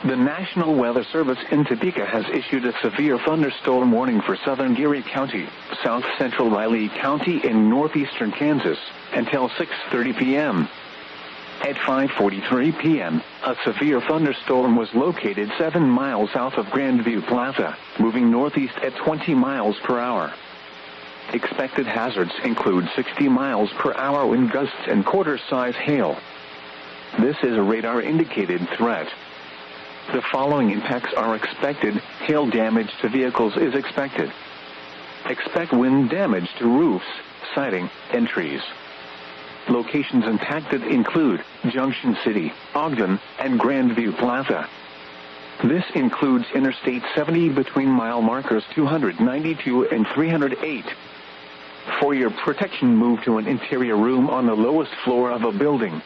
The National Weather Service in Topeka has issued a severe thunderstorm warning for southern Geary County, south central Riley County, and northeastern Kansas until 6:30 p.m. At 5:43 p.m., a severe thunderstorm was located 7 miles south of Grandview Plaza, moving northeast at 20 miles per hour. Expected hazards include 60 miles per hour wind gusts and quarter-size hail. This is a radar-indicated threat. The following impacts are expected. Hail damage to vehicles is expected. Expect wind damage to roofs, siding, and trees. Locations impacted include Junction City, Ogden, and Grandview Plaza. This includes Interstate 70 between mile markers 292 and 308. For your protection, move to an interior room on the lowest floor of a building.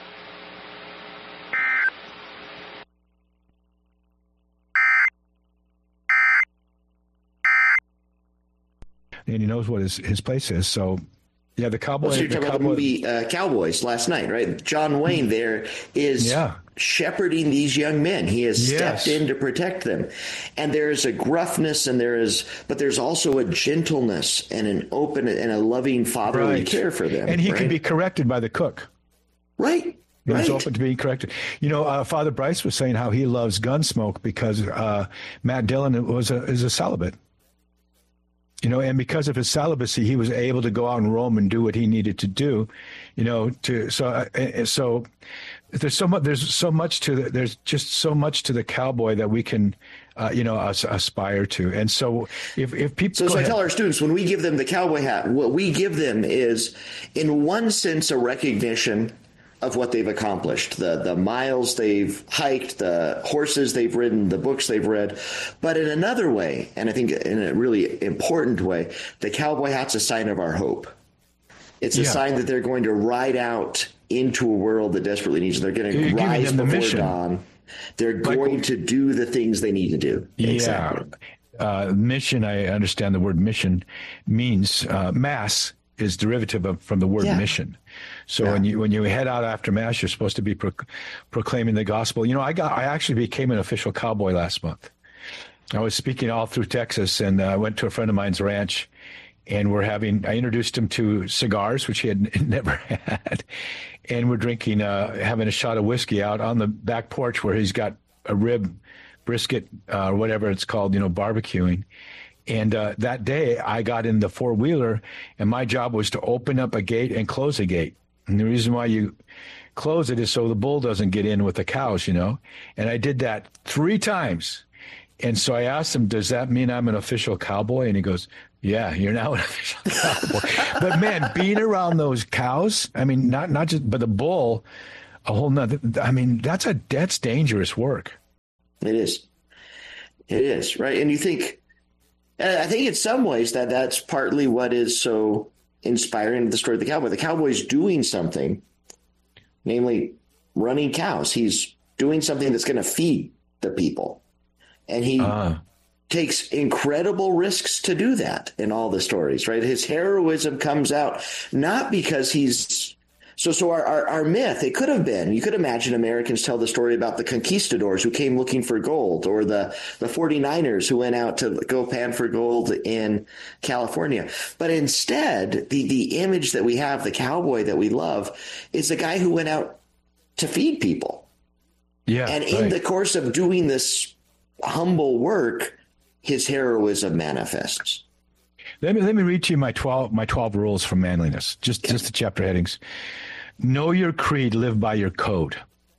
And he knows what his place is. So, yeah, the Cowboy. Well, so you're talking about the movie Cowboys last night, right? John Wayne there is shepherding these young men. He has stepped in to protect them. And there's a gruffness but there's also a gentleness and an open and a loving fatherly care for them. And he can be corrected by the cook. Right. He's open to being corrected. You know, Father Bryce was saying how he loves Gunsmoke because Matt Dillon is a celibate. You know, and because of his celibacy, he was able to go out in Rome and do what he needed to do. You know, so there's so much to the cowboy that we can, aspire to. And so if people, so I tell our students when we give them the cowboy hat, what we give them is, in one sense, a recognition of what they've accomplished, the miles they've hiked, the horses they've ridden, the books they've read. But in another way, and I think in a really important way, the cowboy hat's a sign of our hope. It's a sign that they're going to ride out into a world that desperately needs them. They're going to rise before dawn. They're going to do the things they need to do. Exactly. Mission, I understand the word mission means mass is derivative from the word mission. So when you head out after Mass, you're supposed to be proclaiming the gospel. You know, I actually became an official cowboy last month. I was speaking all through Texas, and I went to a friend of mine's ranch, and I introduced him to cigars, which he had never had, and we're drinking, having a shot of whiskey out on the back porch where he's got a rib brisket, whatever it's called, barbecuing. And that day, I got in the four-wheeler, and my job was to open up a gate and close a gate. And the reason why you close it is so the bull doesn't get in with the cows, And I did that 3 times. And so I asked him, does that mean I'm an official cowboy? And he goes, yeah, you're now an official cowboy. But, man, being around those cows, I mean, not just, but the bull, a whole nother, I mean, that's dangerous work. It is. It is, right? And you think, I think in some ways that's partly what is so inspiring the story of the cowboy. The cowboy's doing something, namely running cows. He's doing something that's going to feed the people. And he takes incredible risks to do that in all the stories, right? His heroism comes out not because he's so our myth, it could have been, you could imagine Americans tell the story about the conquistadors who came looking for gold, or the 49ers who went out to go pan for gold in California. But instead, the image that we have, the cowboy that we love, is the guy who went out to feed people. Yeah. And in the course of doing this humble work, his heroism manifests. Let me read to you my 12 rules for manliness, just the chapter headings. Know your creed, live by your code.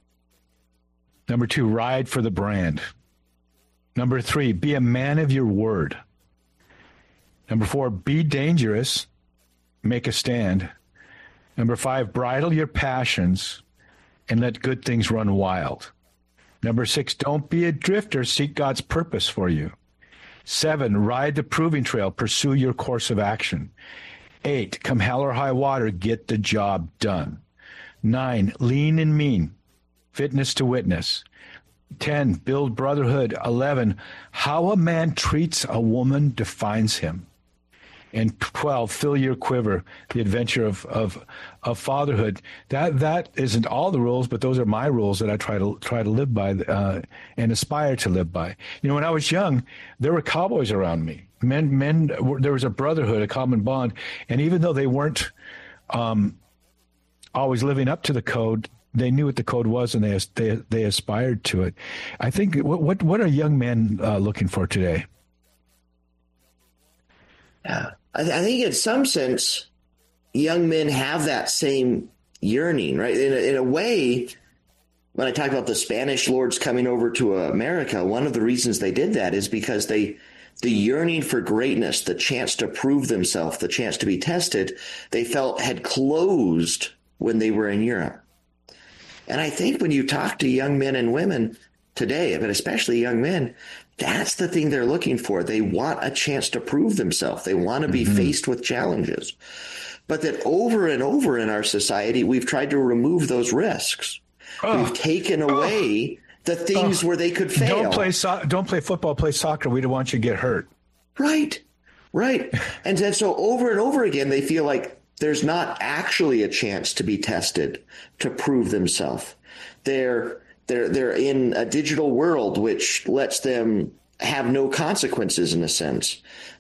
Number 2, ride for the brand. Number 3, be a man of your word. Number 4, be dangerous, make a stand. Number 5, bridle your passions and let good things run wild. Number 6, don't be a drifter, seek God's purpose for you. 7, ride the proving trail, pursue your course of action. 8, come hell or high water, get the job done. 9, lean and mean, fitness to witness. 10, build brotherhood. 11, how a man treats a woman defines him. And 12, fill your quiver, the adventure of fatherhood. That isn't all the rules, but those are my rules that I try to live by and aspire to live by. You know, when I was young, there were cowboys around me. Men. There was a brotherhood, a common bond, and even though they weren't always living up to the code, they knew what the code was, and they aspired to it. I think what are young men looking for today? Yeah, I think in some sense, young men have that same yearning, right? In a way, when I talk about the Spanish lords coming over to America, one of the reasons they did that is because the yearning for greatness, the chance to prove themselves, the chance to be tested, they felt had closed when they were in Europe. And I think when you talk to young men and women today, but especially young men, that's the thing they're looking for. They want a chance to prove themselves. They want to be faced with challenges. But that over and over in our society, we've tried to remove those risks. We've taken away the things where they could fail. Don't play football, play soccer. We don't want you to get hurt. Right. And then so over and over again, they feel like there's not actually a chance to be tested, to prove themselves. They're in a digital world which lets them have no consequences in a sense.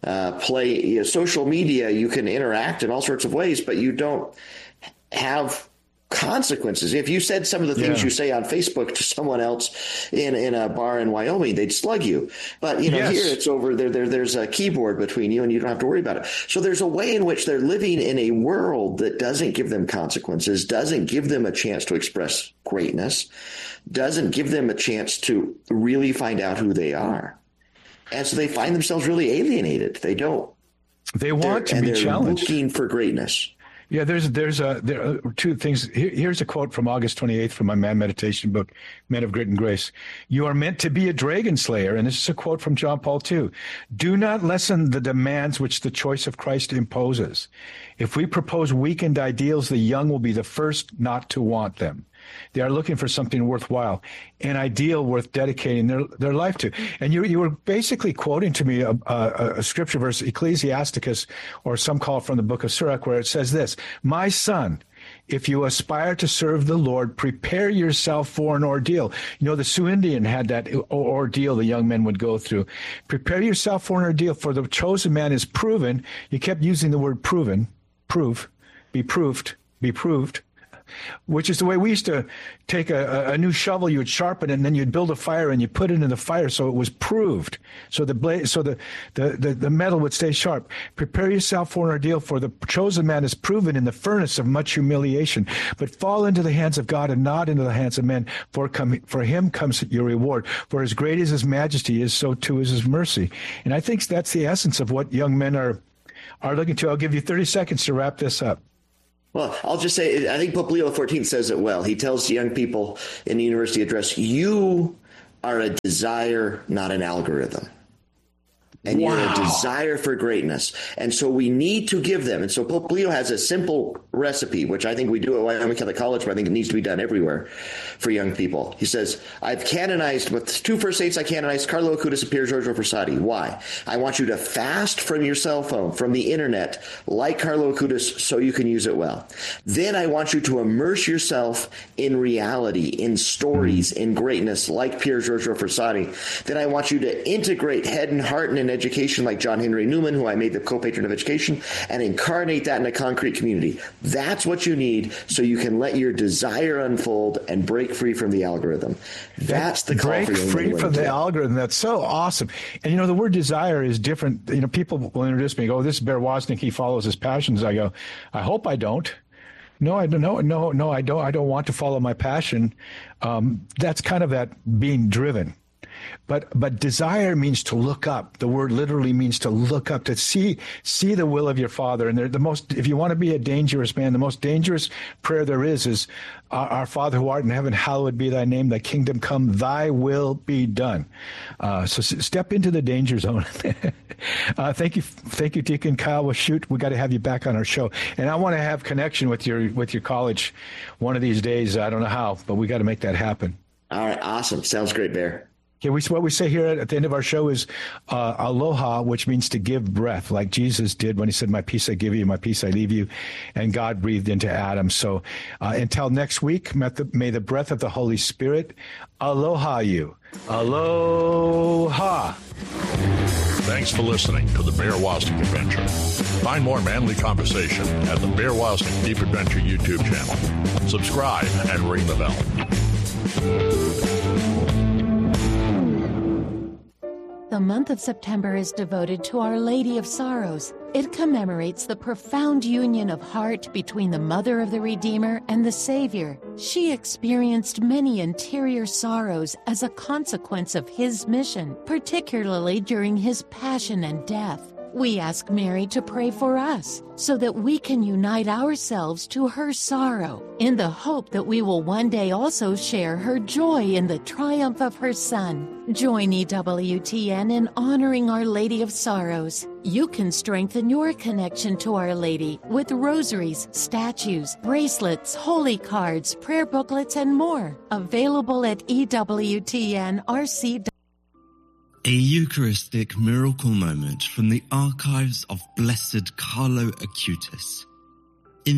Social media, you can interact in all sorts of ways, but you don't have consequences. If you said some of the things you say on Facebook to someone else in a bar in Wyoming, they'd slug you. But here it's over. There's a keyboard between you, and you don't have to worry about it. So there's a way in which they're living in a world that doesn't give them consequences, doesn't give them a chance to express greatness, doesn't give them a chance to really find out who they are. And so they find themselves really alienated. They don't. They want to be challenged. Looking for greatness. Yeah, there are two things. Here's a quote from August 28th from my Man Meditation book, Men of Grit and Grace. You are meant to be a dragon slayer. And this is a quote from John Paul II. Do not lessen the demands which the choice of Christ imposes. If we propose weakened ideals, the young will be the first not to want them. They are looking for something worthwhile, an ideal worth dedicating their life to. And you were basically quoting to me a scripture verse, Ecclesiasticus, or some call it from the book of Sirach, where it says this, my son, if you aspire to serve the Lord, prepare yourself for an ordeal. You know, the Sioux Indian had that ordeal the young men would go through. Prepare yourself for an ordeal, for the chosen man is proven. You kept using the word proven, be proved, which is the way we used to take a new shovel, you would sharpen it, and then you'd build a fire and you put it in the fire so it was proved. So the metal would stay sharp. Prepare yourself for an ordeal, for the chosen man is proven in the furnace of much humiliation. But fall into the hands of God and not into the hands of men, for him comes your reward. For as great as his majesty is, so too is his mercy. And I think that's the essence of what young men are looking to. I'll give you 30 seconds to wrap this up. Well, I'll just say, I think Pope Leo XIV says it well. He tells young people in the university address, you are a desire, not an algorithm. And you're a desire for greatness. And so we need to give them. And so Pope Leo has a simple recipe, which I think we do at Wyoming Catholic College, but I think it needs to be done everywhere for young people. He says, I've canonized, with two first saints I canonized, Carlo Acutis and Pier Giorgio Frassati. Why? I want you to fast from your cell phone, from the internet, like Carlo Acutis, so you can use it well. Then I want you to immerse yourself in reality, in stories, in greatness, like Pier Giorgio Frassati. Then I want you to integrate head and heart and education like John Henry Newman, who I made the co-patron of education, and incarnate that in a concrete community. That's what you need so you can let your desire unfold and break free from the algorithm. That's the call for break free from the algorithm. That's so awesome. And, you know, the word desire is different. You know, people will introduce me, go, this is Bear Wozniak, he follows his passions. I go, I hope I don't. No, I don't. No, I don't. I don't want to follow my passion. That's kind of that being driven. But desire means to look up. The word literally means to look up, to see the will of your Father. And if you want to be a dangerous man, the most dangerous prayer there is our Father who art in heaven, hallowed be thy name, thy kingdom come, thy will be done. So step into the danger zone. Thank you, Deacon Kyle. Well, shoot, we got to have you back on our show. And I want to have connection with your college one of these days. I don't know how, but we got to make that happen. All right. Awesome. Sounds great, Bear. Yeah, what we say here at the end of our show is aloha, which means to give breath, like Jesus did when he said, my peace I give you, my peace I leave you, and God breathed into Adam. So until next week, may the breath of the Holy Spirit aloha you. Aloha. Thanks for listening to the Bear Wozniak Adventure. Find more manly conversation at the Bear Wozniak Deep Adventure YouTube channel. Subscribe and ring the bell. The month of September is devoted to Our Lady of Sorrows. It commemorates the profound union of heart between the Mother of the Redeemer and the Savior. She experienced many interior sorrows as a consequence of his mission, particularly during his passion and death. We ask Mary to pray for us so that we can unite ourselves to her sorrow in the hope that we will one day also share her joy in the triumph of her Son. Join EWTN in honoring Our Lady of Sorrows. You can strengthen your connection to Our Lady with rosaries, statues, bracelets, holy cards, prayer booklets, and more. Available at EWTNRC.com. A Eucharistic miracle moment from the archives of Blessed Carlo Acutis. In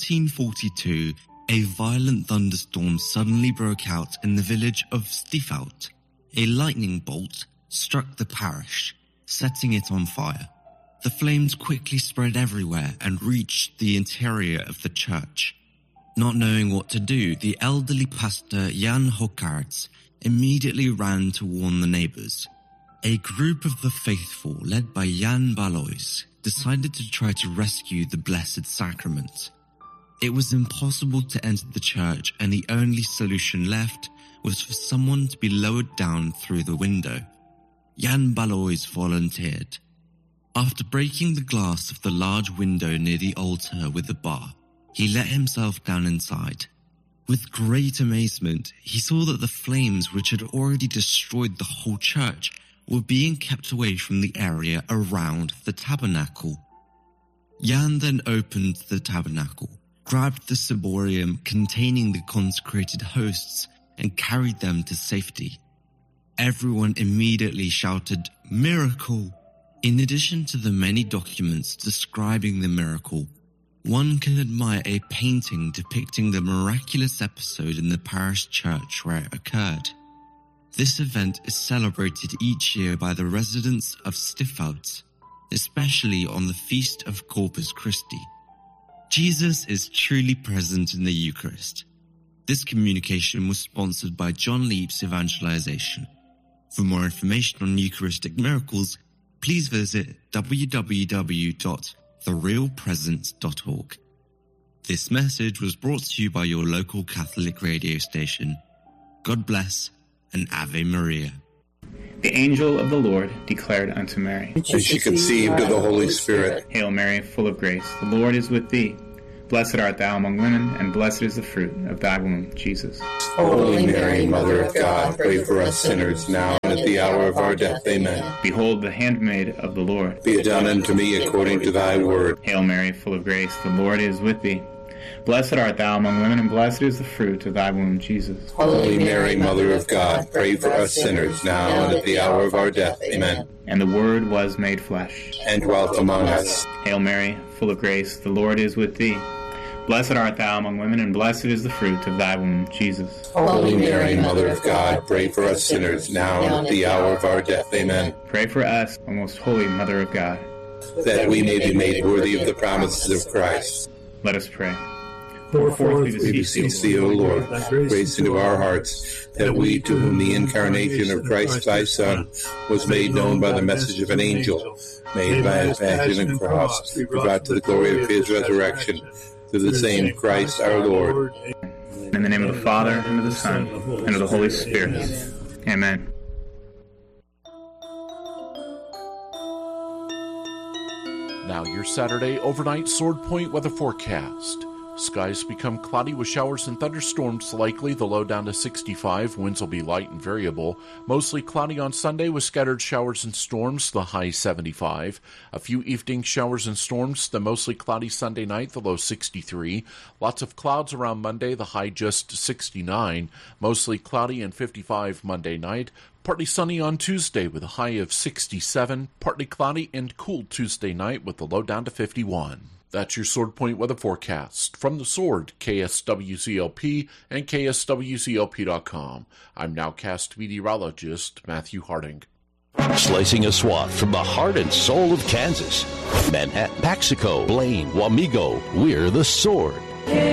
1342, a violent thunderstorm suddenly broke out in the village of Stiefhout. A lightning bolt struck the parish, setting it on fire. The flames quickly spread everywhere and reached the interior of the church. Not knowing what to do, the elderly pastor Jan Hokarts immediately ran to warn the neighbors. A group of the faithful, led by Jan Balois, decided to try to rescue the Blessed Sacrament. It was impossible to enter the church, and the only solution left was for someone to be lowered down through the window. Jan Balois volunteered. After breaking the glass of the large window near the altar with a bar, he let himself down inside. With great amazement, he saw that the flames which had already destroyed the whole church were being kept away from the area around the tabernacle. Jan then opened the tabernacle, grabbed the ciborium containing the consecrated hosts, and carried them to safety. Everyone immediately shouted, "Miracle!" In addition to the many documents describing the miracle, one can admire a painting depicting the miraculous episode in the parish church where it occurred. This event is celebrated each year by the residents of Stiefhout, especially on the feast of Corpus Christi. Jesus is truly present in the Eucharist. This communication was sponsored by John Leap's Evangelization. For more information on Eucharistic miracles, please visit www.therealpresence.org. This message was brought to you by your local Catholic radio station. God bless and Ave Maria. The angel of the Lord declared unto Mary, and she conceived of the Holy Spirit. Hail Mary, full of grace, the Lord is with thee. Blessed art thou among women, and blessed is the fruit of thy womb, Jesus. Holy Mary, Mother of God, pray for us sinners, now and at the hour of our death. Amen. Behold the handmaid of the Lord. Be it done unto me according to thy word. Hail Mary, full of grace, the Lord is with thee. Blessed art thou among women, and blessed is the fruit of thy womb, Jesus. Holy Mary, Mother of God, pray for us sinners, now and at the hour of our death. Amen. And the Word was made flesh, and dwelt among us. Hail Mary, full of grace, the Lord is with thee. Blessed art thou among women, and blessed is the fruit of thy womb, Jesus. Holy Mary, Mother of God, pray for us sinners, now and at the hour of our death. Amen. Pray for us, O most holy Mother of God, that we may be made worthy of the promises of Christ. Let us pray. Pour forth, we beseech thee, O Lord, grace into our hearts, that we, to whom the incarnation of Christ thy Son was made known by the message of an angel, made by his passion and cross, be brought to the glory of his resurrection, through the same Christ our Lord. In the name of the Father, and of the Son, and of the Holy Spirit. Amen. Now your Saturday overnight Sword Point weather forecast. Skies become cloudy with showers and thunderstorms likely, the low down to 65. Winds will be light and variable. Mostly cloudy on Sunday with scattered showers and storms, the high 75. A few evening showers and storms, the mostly cloudy Sunday night, the low 63. Lots of clouds around Monday, the high just 69. Mostly cloudy and 55 Monday night. Partly sunny on Tuesday with a high of 67. Partly cloudy and cool Tuesday night with the low down to 51. That's your Sword Point weather forecast. From the Sword, KSWCLP and KSWCLP.com. I'm nowcast meteorologist Matthew Harding. Slicing a swath from the heart and soul of Kansas. Manhattan, Paxico, Blaine, Wamego, we're the Sword.